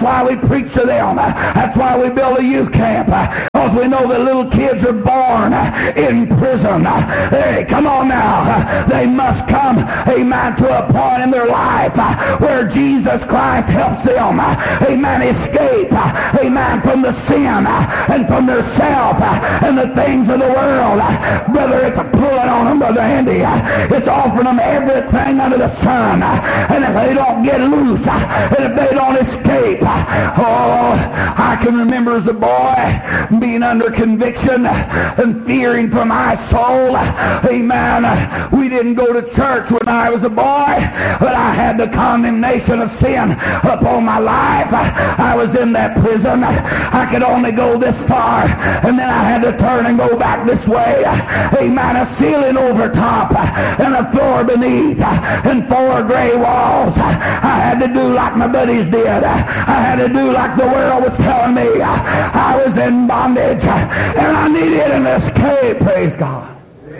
why we preach to them. That's why we build a youth camp. Because we know that little kids are born in prison. Hey, come on now. They must come, amen, to a point in their life where Jesus Christ helps them, amen, escape, amen, from the sin and from their self and the things of the world. Brother, it's pulling on them, Brother Andy. It's offering them everything under the sun. And if they don't get loose, and if they don't escape, I can remember as a boy being under conviction and fearing for my soul. Amen. We didn't go to church when I was a boy, but I had the condemnation of sin upon my life. I was in that prison. I could only go this far, and then I had to turn and go back this way. Amen. A ceiling over top and a floor beneath and 4 gray walls. I had to do like my buddies did. I had to do like the world was telling me. I was in bondage, and I needed an escape. Praise God.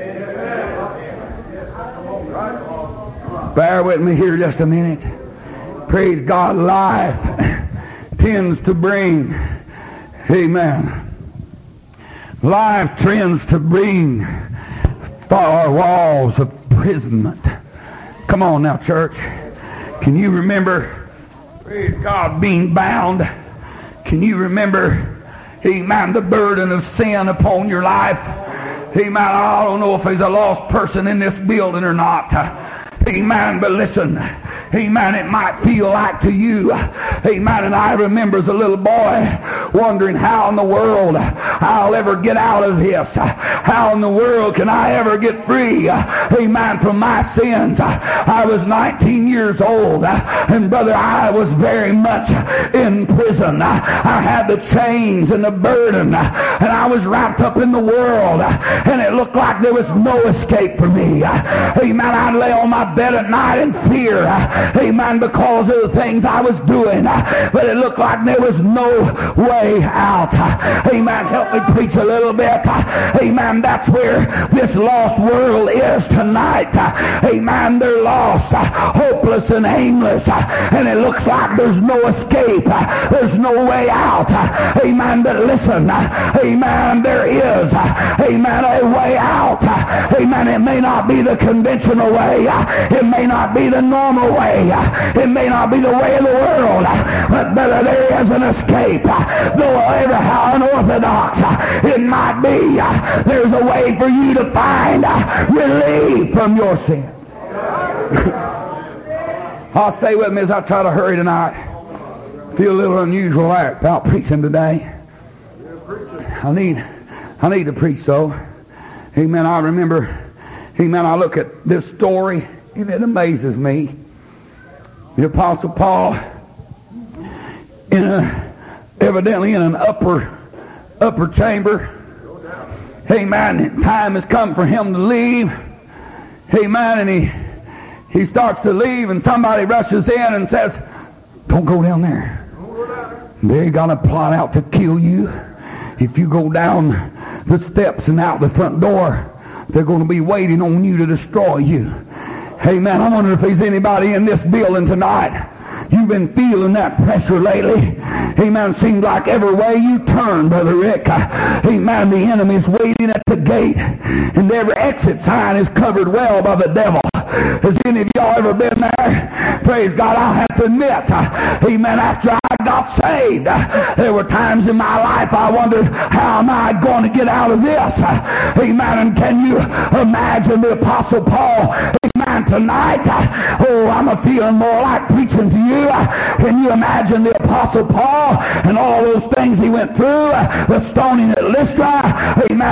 Bear with me here just a minute. Praise God. Life tends to bring, amen, life tends to bring far walls of imprisonment. Come on now, church. Can you remember, praise God, being bound? Can you remember, amen, the burden of sin upon your life? Amen. I don't know if there's a lost person in this building or not. Amen. But listen, amen, it might feel like to you, amen, and I remember as a little boy wondering how in the world I'll ever get out of this. How in the world can I ever get free, amen, from my sins? I was 19 years old, and brother, I was very much in prison. I had the chains and the burden, and I was wrapped up in the world, and it looked like there was no escape for me. Amen. I'd lay on my bed at night in fear, amen, because of the things I was doing, but it looked like there was no way out. Amen. Help me preach a little bit. Amen. That's where this lost world is tonight. Amen. They're lost, hopeless and aimless, and it looks like there's no escape. There's no way out. Amen. But listen, amen, there is, amen, a way out. Amen. It may not be the conventional way. It may not be the normal way. It may not be the way of the world. But brother, there is an escape. Though ever how unorthodox it might be, there's a way for you to find relief from your sin. I'll stay with me as I try to hurry tonight. Feel a little unusual about preaching today. I need to preach though. Amen. I remember, amen, I look at this story and it amazes me. The Apostle Paul, evidently in an upper chamber. Amen. Time has come for him to leave. Amen. And he starts to leave, and somebody rushes in and says, "Don't go down there. They're gonna plot out to kill you. If you go down the steps and out the front door, they're going to be waiting on you to destroy you." Amen. I wonder if there's anybody in this building tonight. You've been feeling that pressure lately. Amen. Seems like every way you turn, Brother Rick, amen, the enemy's waiting at the gate, and every exit sign is covered well by the devil. Has any of y'all ever been there? Praise God. I have to admit, amen, after I got saved, there were times in my life I wondered, how am I going to get out of this? Amen. And can you imagine the Apostle Paul? Amen. Tonight, I'm a feeling more like preaching to you. Can you imagine the Apostle Paul and all those things he went through? The stoning at Lystra. Amen.